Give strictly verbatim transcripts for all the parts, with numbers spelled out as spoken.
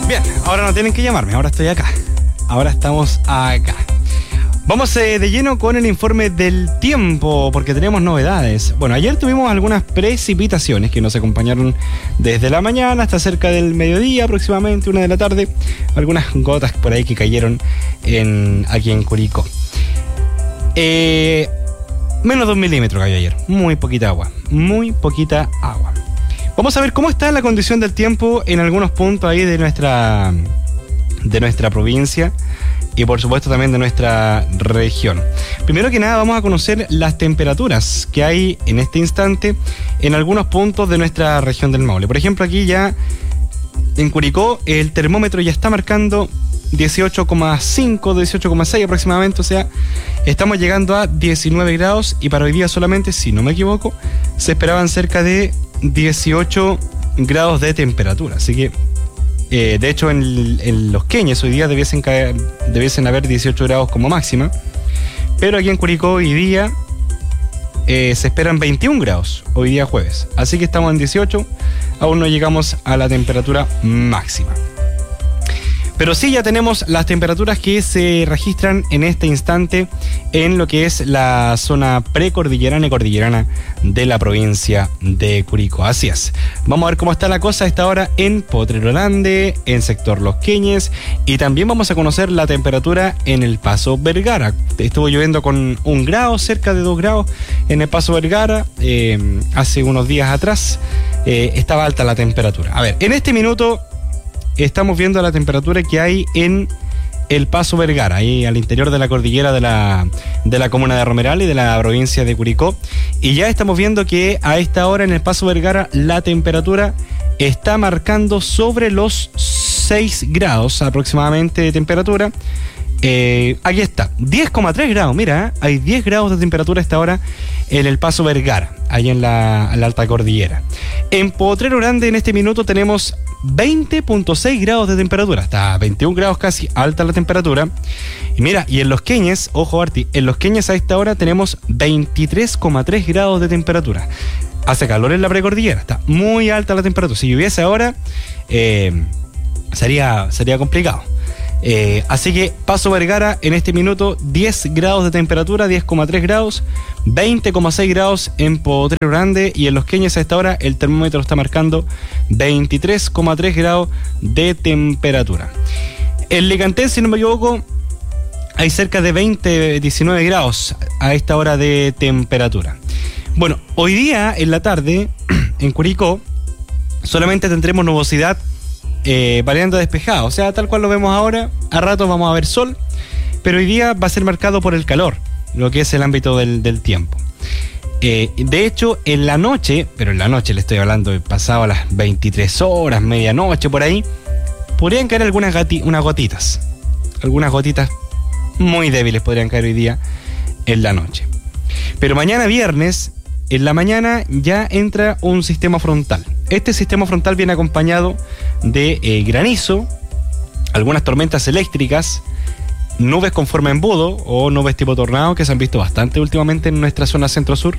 Bien, ahora no tienen que llamarme, ahora estoy acá. Ahora estamos acá. Vamos eh, de lleno con el informe del tiempo, porque tenemos novedades. Bueno, ayer tuvimos algunas precipitaciones que nos acompañaron desde la mañana hasta cerca del mediodía, aproximadamente una de la tarde. Algunas gotas por ahí que cayeron en, aquí en Curicó. Eh, menos de un milímetro cayó ayer. Muy poquita agua. Muy poquita agua. Vamos a ver cómo está la condición del tiempo en algunos puntos ahí de nuestra, de nuestra provincia. Y por supuesto también de nuestra región. Primero que nada vamos a conocer las temperaturas que hay en este instante en algunos puntos de nuestra región del Maule. Por ejemplo, aquí ya en Curicó el termómetro ya está marcando dieciocho coma cinco, dieciocho coma seis aproximadamente. O sea, estamos llegando a diecinueve grados y para hoy día solamente, si no me equivoco, se esperaban cerca de dieciocho grados de temperatura. Así que Eh, de hecho, en, en Los Queñes hoy día debiesen, caer, debiesen haber dieciocho grados como máxima. Pero aquí en Curicó hoy día eh, se esperan veintiún grados, hoy día jueves. Así que estamos en dieciocho, aún no llegamos a la temperatura máxima. Pero sí ya tenemos las temperaturas que se registran en este instante en lo que es la zona precordillerana y cordillerana de la provincia de Curicó. Así es. Vamos a ver cómo está la cosa a esta hora en Potrero Grande, en sector Los Queñes, y también vamos a conocer la temperatura en el Paso Vergara. Estuvo lloviendo con un grado, cerca de dos grados en el Paso Vergara eh, hace unos días atrás. Eh, estaba alta la temperatura. A ver, en este minuto estamos viendo la temperatura que hay en el Paso Vergara, ahí al interior de la cordillera de la, de la comuna de Romeral y de la provincia de Curicó. Y ya estamos viendo que a esta hora en el Paso Vergara la temperatura está marcando sobre los seis grados aproximadamente de temperatura. Eh, aquí está, diez coma tres grados, mira, ¿eh? Hay diez grados de temperatura a esta hora en el Paso Vergara, ahí en la, en la alta cordillera. En Potrero Grande en este minuto tenemos veinte punto seis grados de temperatura, hasta veintiún grados casi, alta la temperatura. Y mira, y en Los Queñes, ojo Arti, en Los Queñes a esta hora tenemos veintitrés coma tres grados de temperatura. Hace calor en la precordillera, está muy alta la temperatura. Si lloviese ahora, eh, sería, sería complicado. Eh, así que Paso Vergara en este minuto diez grados de temperatura, diez coma tres grados, veinte coma seis grados en Potrero Grande, y en Los Queñes a esta hora el termómetro está marcando veintitrés coma tres grados de temperatura. En Licantén, si no me equivoco, hay cerca de veinte, diecinueve grados a esta hora de temperatura. Bueno, hoy día en la tarde en Curicó solamente tendremos nubosidad Eh, variando despejado, o sea, tal cual lo vemos ahora. A ratos vamos a ver sol, pero hoy día va a ser marcado por el calor, lo que es el ámbito del, del tiempo. Eh, de hecho, en la noche, pero en la noche le estoy hablando de pasado a las veintitrés horas, medianoche, por ahí, podrían caer algunas gati- unas gotitas. Algunas gotitas muy débiles podrían caer hoy día en la noche. Pero mañana viernes, en la mañana ya entra un sistema frontal. Este sistema frontal viene acompañado de eh, granizo, algunas tormentas eléctricas, nubes con forma de embudo o nubes tipo tornado que se han visto bastante últimamente en nuestra zona centro-sur.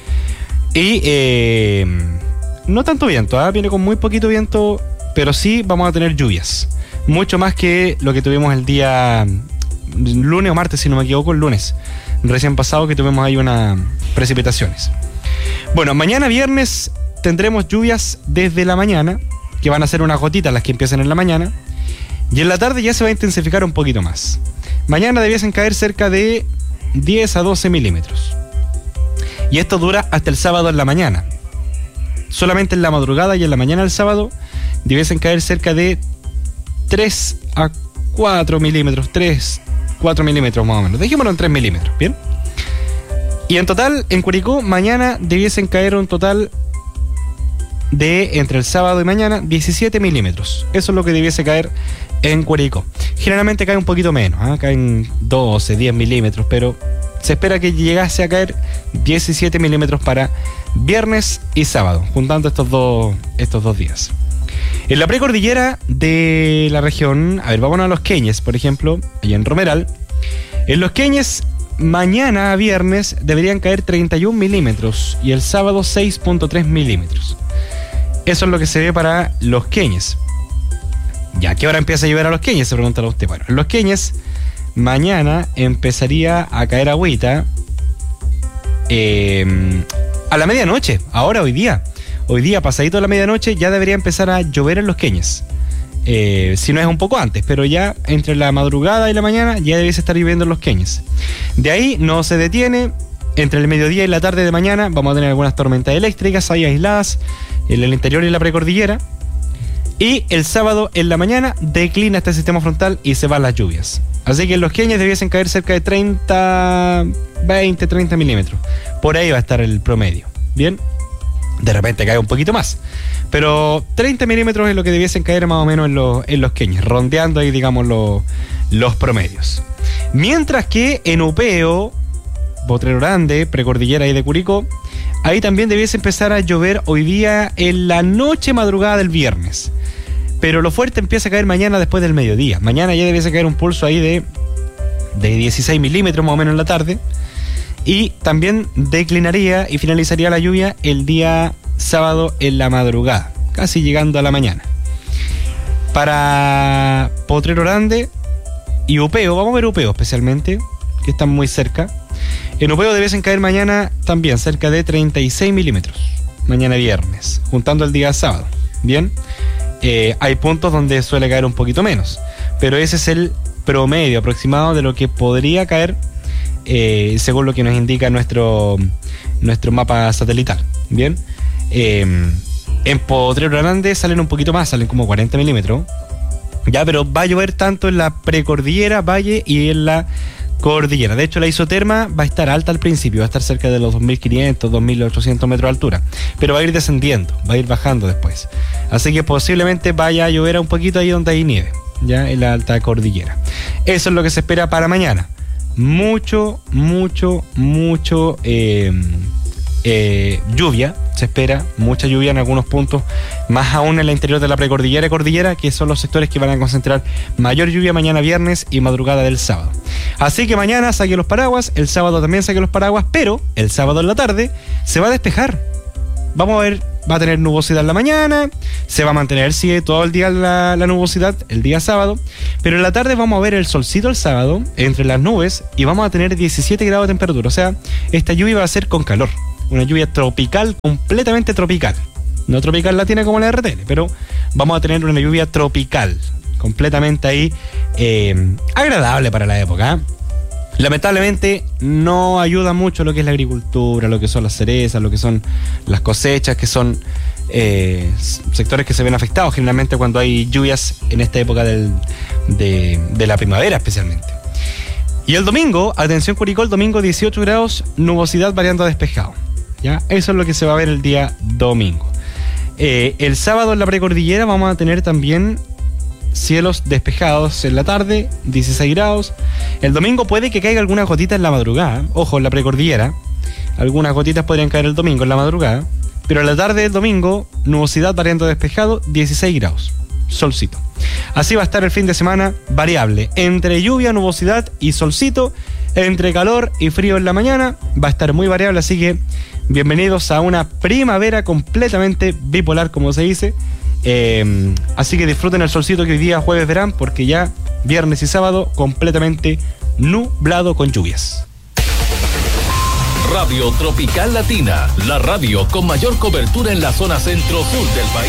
Y eh, no tanto viento, ¿eh? Viene con muy poquito viento, pero sí vamos a tener lluvias. Mucho más que lo que tuvimos el día lunes o martes, si no me equivoco, el lunes recién pasado, que tuvimos ahí unas precipitaciones. Bueno, mañana viernes tendremos lluvias desde la mañana, que van a ser unas gotitas las que empiezan en la mañana, y en la tarde ya se va a intensificar un poquito más. Mañana debiesen caer cerca de diez a doce milímetros. Y esto dura hasta el sábado en la mañana. Solamente en la madrugada y en la mañana del sábado debiesen caer cerca de tres a cuatro milímetros, tres, cuatro milímetros más o menos. Dejémoslo en tres milímetros, ¿bien? Y en total, en Curicó, mañana debiesen caer un total de, entre el sábado y mañana, diecisiete milímetros. Eso es lo que debiese caer en Curicó. Generalmente cae un poquito menos, ¿eh? Caen doce, diez milímetros, pero se espera que llegase a caer diecisiete milímetros para viernes y sábado, juntando estos dos, estos dos días. En la precordillera de la región, a ver, vámonos a Los Queñes, por ejemplo, allá en Romeral. En Los Queñes, mañana viernes deberían caer treinta y un milímetros y el sábado seis punto tres milímetros. Eso es lo que se ve para Los Queñes. Ya, ¿a qué hora empieza a llover a Los Queñes? Se pregunta usted. Bueno, en Los Queñes mañana empezaría a caer agüita eh, a la medianoche, ahora hoy día. Hoy día, pasadito de la medianoche, ya debería empezar a llover en Los Queñes. Eh, si no es un poco antes, pero ya entre la madrugada y la mañana ya debiese estar lloviendo en Los Queñes. De ahí no se detiene. Entre el mediodía y la tarde de mañana vamos a tener algunas tormentas eléctricas ahí aisladas en el interior y la precordillera. Y el sábado en la mañana declina este sistema frontal y se van las lluvias. Así que en Los Queñes debiesen caer cerca de treinta, veinte, treinta milímetros. Por ahí va a estar el promedio. Bien, de repente cae un poquito más. Pero treinta milímetros es lo que debiesen caer más o menos en los, en los Queñes, rondeando ahí, digamos, los, los promedios. Mientras que en Upeo, Potrero Grande, precordillera ahí de Curicó, ahí también debiese empezar a llover hoy día en la noche madrugada del viernes. Pero lo fuerte empieza a caer mañana después del mediodía. Mañana ya debiese caer un pulso ahí de, de dieciséis milímetros más o menos en la tarde. Y también declinaría y finalizaría la lluvia el día sábado en la madrugada, casi llegando a la mañana. Para Potrero Grande y Upeo, vamos a ver Upeo especialmente, que están muy cerca. En Upeo debiesen caer mañana también cerca de treinta y seis milímetros, mañana viernes, juntando el día sábado. Bien, eh, hay puntos donde suele caer un poquito menos, pero ese es el promedio aproximado de lo que podría caer eh, según lo que nos indica nuestro, nuestro mapa satelital. Bien, eh, en Potrero Grande salen un poquito más, salen como cuarenta milímetros. Ya, pero va a llover tanto en la precordillera, valle y en la cordillera. De hecho, la isoterma va a estar alta al principio, va a estar cerca de los dos mil quinientos, dos mil ochocientos metros de altura, pero va a ir descendiendo, va a ir bajando después. Así que posiblemente vaya a llover un poquito ahí donde hay nieve, ya en la alta cordillera. Eso es lo que se espera para mañana. Mucho, mucho, mucho eh, eh, lluvia. Se espera mucha lluvia en algunos puntos, más aún en el interior de la precordillera y cordillera, que son los sectores que van a concentrar mayor lluvia mañana viernes y madrugada del sábado. Así que mañana saque los paraguas, el sábado también saque los paraguas, pero el sábado en la tarde se va a despejar. Vamos a ver, va a tener nubosidad en la mañana, se va a mantener sí, todo el día la, la nubosidad el día sábado, pero en la tarde vamos a ver el solcito el sábado entre las nubes y vamos a tener diecisiete grados de temperatura. O sea, esta lluvia va a ser con calor. Una lluvia tropical, completamente tropical. No tropical latina como la R T L, pero vamos a tener una lluvia tropical, completamente ahí eh, agradable para la época. Lamentablemente no ayuda mucho lo que es la agricultura, lo que son las cerezas, lo que son las cosechas, que son eh, sectores que se ven afectados generalmente cuando hay lluvias en esta época del, de, de la primavera especialmente. Y el domingo, atención Curicó, el domingo dieciocho grados, nubosidad variando a despejado. ¿Ya? Eso es lo que se va a ver el día domingo. Eh, el sábado en la precordillera vamos a tener también cielos despejados en la tarde, dieciséis grados. El domingo puede que caiga algunas gotitas en la madrugada. Ojo, en la precordillera, algunas gotitas podrían caer el domingo en la madrugada. Pero en la tarde del domingo, nubosidad variando a despejado, dieciséis grados. Solcito. Así va a estar el fin de semana variable. Entre lluvia, nubosidad y solcito. Entre calor y frío en la mañana. Va a estar muy variable, así que bienvenidos a una primavera completamente bipolar, como se dice. Eh, así que disfruten el solcito que hoy día jueves verán, porque ya viernes y sábado completamente nublado con lluvias. Radio Tropical Latina, la radio con mayor cobertura en la zona centro-sur del país.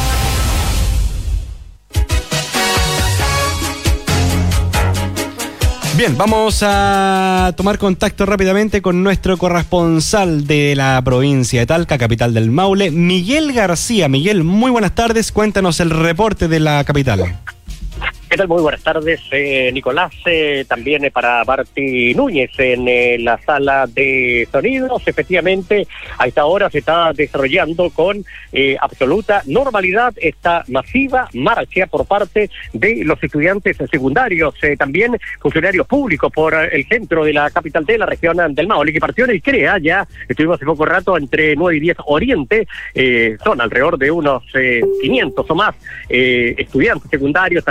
Bien, vamos a tomar contacto rápidamente con nuestro corresponsal de la provincia de Talca, capital del Maule, Miguel García. Miguel, muy buenas tardes, cuéntanos el reporte de la capital. ¿Qué tal? Muy buenas tardes, eh, Nicolás, eh, también eh, para Marti Núñez en eh, la sala de sonidos. Efectivamente, a esta hora se está desarrollando con eh, absoluta normalidad esta masiva marcha por parte de los estudiantes secundarios, eh, también funcionarios públicos por el centro de la capital de la región del Maule, que partió en el CREA. Ya estuvimos hace poco rato entre nueve y diez Oriente, eh, son alrededor de unos eh, quinientos o más eh, estudiantes secundarios, también de casa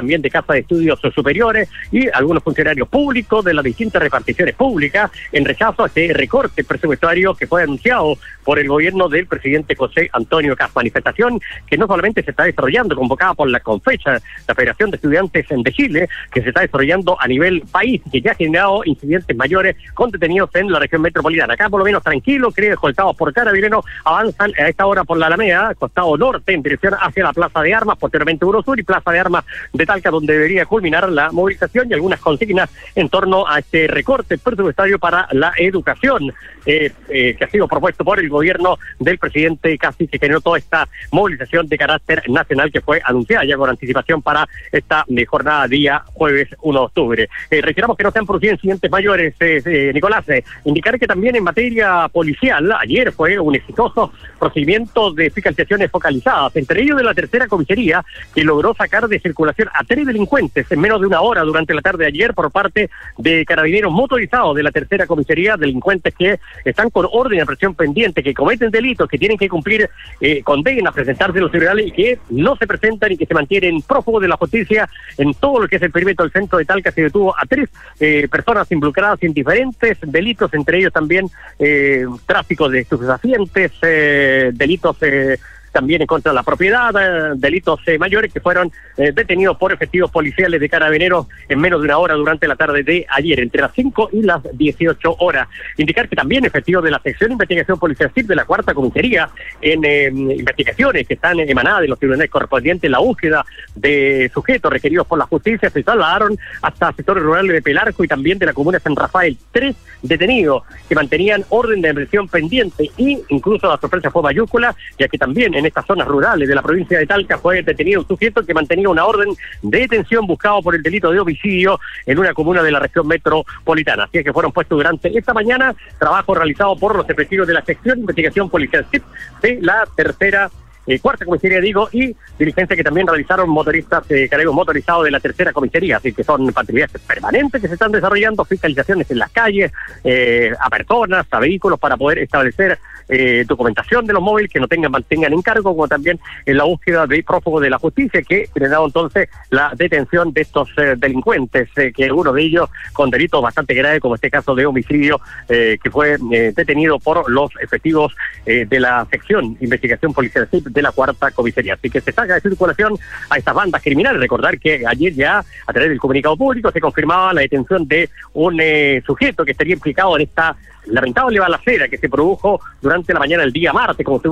Casa de Estudios Superiores y algunos funcionarios públicos de las distintas reparticiones públicas en rechazo a este recorte presupuestario que fue anunciado por el gobierno del presidente José Antonio Kast. Manifestación que no solamente se está desarrollando, convocada por la CONFECHA, la Federación de Estudiantes de Chile, que se está desarrollando a nivel país, que ya ha generado incidentes mayores con detenidos en la región metropolitana. Acá por lo menos tranquilo, creo, escoltados por Carabineros, avanzan a esta hora por la Alameda, costado norte, en dirección hacia la Plaza de Armas, posteriormente Eurosur y Plaza de Armas de Talca, donde debería culminar la movilización y algunas consignas en torno a este recorte presupuestario para la educación, eh, eh, que ha sido propuesto por el gobierno del presidente Kast, que generó toda esta movilización de carácter nacional que fue anunciada ya con anticipación para esta eh, jornada día jueves uno de octubre. Eh, reiteramos que no se han producido incidentes mayores, eh, eh, Nicolás. Eh, indicar que también en materia policial, ayer fue un exitoso procedimiento de fiscalizaciones focalizadas, entre ellos de la tercera comisaría, que logró sacar de circulación a tres delincuentes en menos de una hora durante la tarde de ayer por parte de carabineros motorizados de la tercera comisaría, delincuentes que están con orden de presión pendiente, que cometen delitos, que tienen que cumplir eh, condenas, presentarse en los tribunales y que no se presentan y que se mantienen prófugos de la justicia. En todo lo que es el perímetro del centro de Talca se detuvo a tres eh, personas involucradas en diferentes delitos, entre ellos también eh, tráfico de estupefacientes, eh, delitos eh, también en contra de la propiedad, eh, delitos eh, mayores que fueron eh, detenidos por efectivos policiales de Carabineros en menos de una hora durante la tarde de ayer, entre las cinco y las dieciocho horas. Indicar que también efectivos de la sección de investigación policial C I P de la cuarta comisaría en eh, investigaciones que están emanadas de los tribunales correspondientes, la búsqueda de sujetos requeridos por la justicia, se trasladaron hasta sectores rurales de Pelarco y también de la comuna de San Rafael. Tres detenidos que mantenían orden de detención pendiente y incluso la sorpresa fue mayúscula, ya que también en estas zonas rurales de la provincia de Talca fue detenido un sujeto que mantenía una orden de detención buscado por el delito de homicidio en una comuna de la región metropolitana. Así es que fueron puestos durante esta mañana trabajo realizado por los efectivos de la sección de investigación policial C I P de la tercera Eh, cuarta comisaría, digo, y diligencia que también realizaron motoristas, eh, carabineros motorizados de la tercera comisaría, así que son patrullajes permanentes que se están desarrollando, fiscalizaciones en las calles, eh, a personas, a vehículos, para poder establecer eh, documentación de los móviles que no tengan, mantengan en cargo, como también en la búsqueda de prófugos de la justicia, que generado entonces la detención de estos eh, delincuentes, eh, que uno de ellos con delitos bastante graves, como este caso de homicidio, eh, que fue eh, detenido por los efectivos eh, de la sección de investigación policial C I P de la cuarta comisaría. Así que se saca de circulación a estas bandas criminales. Recordar que ayer ya, a través del comunicado público, se confirmaba la detención de un eh, sujeto que estaría implicado en esta lamentable balacera que se produjo durante la mañana del día martes, como se